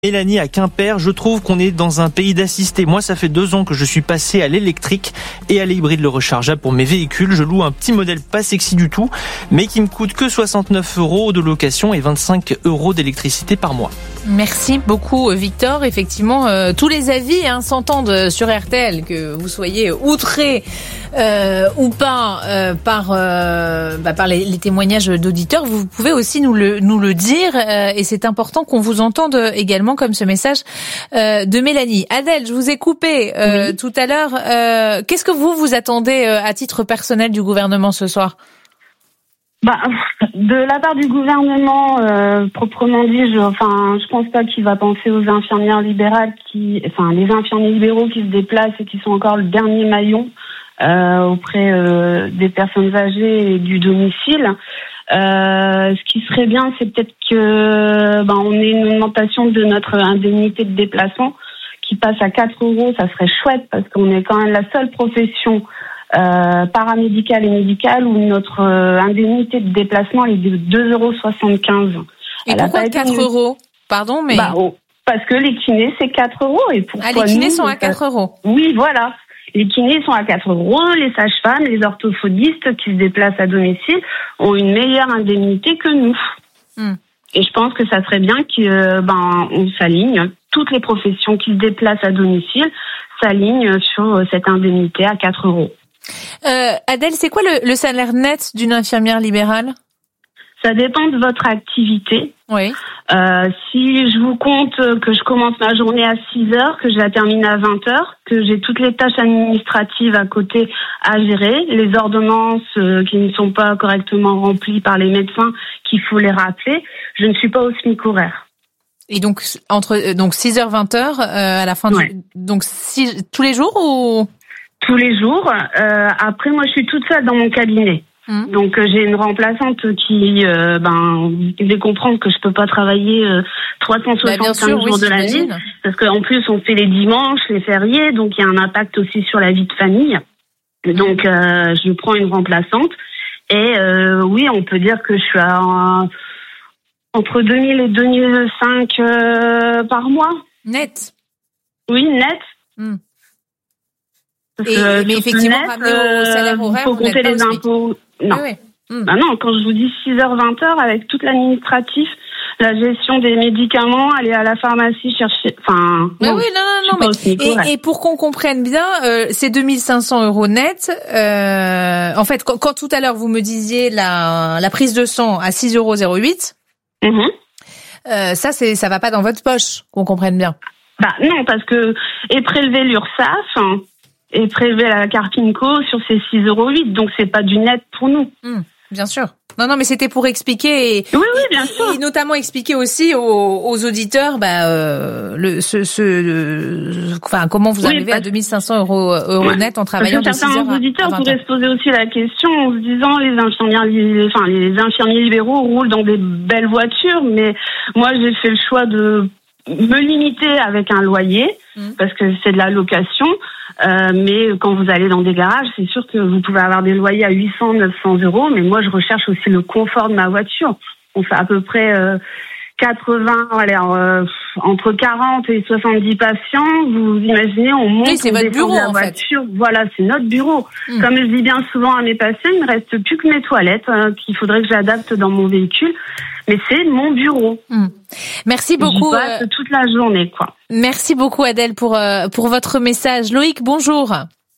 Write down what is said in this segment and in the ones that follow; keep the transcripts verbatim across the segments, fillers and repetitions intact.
Mélanie à Quimper, je trouve qu'on est dans un pays d'assistés. Moi, ça fait deux ans que je suis passé à l'électrique et à l'hybride le rechargeable pour mes véhicules. Je loue un petit modèle pas sexy du tout, mais qui me coûte que soixante-neuf euros de location et vingt-cinq euros d'électricité par mois. Merci beaucoup, Victor. Effectivement, euh, tous les avis hein, s'entendent sur R T L, que vous soyez outré euh, ou pas euh, par euh, bah, par les, les témoignages d'auditeurs. Vous pouvez aussi nous le nous le dire euh, et c'est important qu'on vous entende également, comme ce message euh, de Mélanie. Adèle, je vous ai coupé euh, oui. tout à l'heure. Euh, qu'est-ce que vous vous attendez euh, à titre personnel du gouvernement ce soir ? Bah, de la part du gouvernement, euh, proprement dit, je, enfin, je pense pas qu'il va penser aux infirmières libérales qui, enfin, les infirmiers libéraux qui se déplacent et qui sont encore le dernier maillon euh, auprès euh, des personnes âgées et du domicile. Euh, ce qui serait bien, c'est peut-être que, ben, on ait une augmentation de notre indemnité de déplacement qui passe à quatre euros. Ça serait chouette parce qu'on est quand même la seule profession Euh, paramédicale et médicale où notre euh, indemnité de déplacement est de deux euros soixante-quinze. Et pourquoi quatre euros ? Pardon, mais... Bah, oh, parce que les kinés, c'est quatre euros. Et pourquoi ah, les kinés nous, sont à quatre euros. Oui, voilà. Les kinés sont à quatre euros. Les sages-femmes, les orthophonistes qui se déplacent à domicile ont une meilleure indemnité que nous. Hmm. Et je pense que ça serait bien que, ben, on s'aligne. Toutes les professions qui se déplacent à domicile s'alignent sur cette indemnité à quatre euros. Euh, Adèle, c'est quoi le, le salaire net d'une infirmière libérale ? Ça dépend de votre activité. Oui. Euh, si je vous compte que je commence ma journée à six heures, que je la termine à vingt heures, que j'ai toutes les tâches administratives à côté à gérer, les ordonnances euh, qui ne sont pas correctement remplies par les médecins, qu'il faut les rappeler, je ne suis pas au SMIC horaire. Et donc entre donc six heures vingt heures euh, à la fin ouais. du donc six, tous les jours ou Tous les jours. Euh, après, moi, je suis toute seule dans mon cabinet. Mmh. Donc, euh, j'ai une remplaçante qui, euh, ben, vous devez comprendre que je peux pas travailler euh, trois cent soixante-cinq bah, jours oui, de l'année. Parce qu'en plus, on fait les dimanches, les fériés. Donc, il y a un impact aussi sur la vie de famille. Donc, euh, je prends une remplaçante. Et euh, oui, on peut dire que je suis à euh, entre deux mille et deux mille cinq euh, par mois. Net. Oui, net. Mmh. Et, euh, mais effectivement, net, ramener au salaire horaire, il faut compter les impôts. Non. Oui, oui. Mmh. Bah non, quand je vous dis six heures vingt heures avec toute l'administratif, la gestion des médicaments, aller à la pharmacie chercher. Enfin. Mais non, oui, non, non, non. Mais et, et pour qu'on comprenne bien, euh, c'est deux mille cinq cents euros net. Euh, en fait, quand, quand tout à l'heure vous me disiez la la prise de sang à six euros zéro huit, mmh. euh, ça c'est ça va pas dans votre poche, qu'on comprenne bien. Bah non, parce que est prélevé l'URSSAF. Hein, et prélever la Carpinco sur ces six euros huit, donc c'est pas du net pour nous. Mmh, bien sûr. Non, non, mais c'était pour expliquer et, oui, oui, bien sûr. et notamment expliquer aussi aux, aux auditeurs, bah, euh, le, ce, ce, le, enfin, comment vous arrivez oui, à deux mille cinq cents euros, euros ouais. net en travaillant de six heures à vingt heures. Certains auditeurs pourraient se poser aussi la question en se disant les infirmières, les, enfin, les infirmiers libéraux roulent dans des belles voitures, mais moi j'ai fait le choix de me limiter avec un loyer mmh. parce que c'est de la location. Euh, mais quand vous allez dans des garages, c'est sûr que vous pouvez avoir des loyers à huit cents, neuf cents euros. Mais moi, je recherche aussi le confort de ma voiture. On fait à peu près euh, quatre-vingts, alors, euh, entre quarante et soixante-dix patients. Vous imaginez, on monte, oui, c'est on votre bureau, la en voiture. Fait. Voilà, c'est notre bureau. Mmh. Comme je dis bien souvent à mes patients, il ne reste plus que mes toilettes euh, qu'il faudrait que j'adapte dans mon véhicule. Mais c'est mon bureau. Mmh. Merci beaucoup. Je passe toute la journée, quoi. Merci beaucoup, Adèle, pour euh, pour votre message. Loïc, bonjour.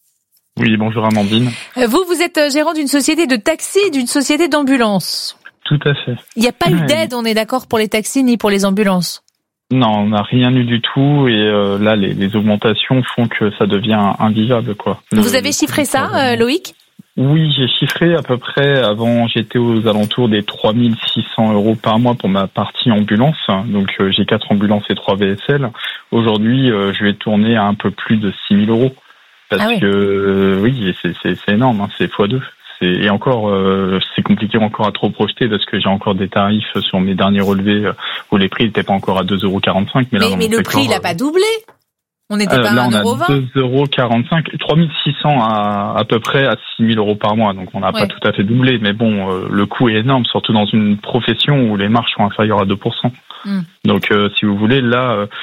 Oui, bonjour Amandine. Vous, vous êtes gérant d'une société de taxi, d'une société d'ambulance. Tout à fait. Il n'y a pas eu d'aide, on est d'accord, pour les taxis ni pour les ambulances. Non, on n'a rien eu du tout et euh, là, les, les augmentations font que ça devient invivable, quoi. Le, vous avez chiffré ça, euh, Loïc ? Oui, j'ai chiffré à peu près, avant j'étais aux alentours des trois mille six cents euros par mois pour ma partie ambulance, donc euh, j'ai quatre ambulances et trois V S L. Aujourd'hui, euh, je vais tourner à un peu plus de six mille euros, parce ah oui. que euh, oui, c'est, c'est, c'est énorme, hein, c'est fois deux. C'est, et encore, euh, c'est compliqué encore à trop projeter parce que j'ai encore des tarifs sur mes derniers relevés euh, où les prix n'étaient pas encore à deux euros quarante-cinq. Mais, mais, là, mais le prix, il n'a euh... pas doublé. On n'était euh, pas là, à on un euro vingt. a deux euros quarante-cinq, trois mille six cents à, à peu près à six mille euros par mois. Donc, on n'a Ouais. pas tout à fait doublé. Mais bon, euh, le coût est énorme, surtout dans une profession où les marges sont inférieures à deux pour cent. Mm. Donc, euh, si vous voulez, là, euh,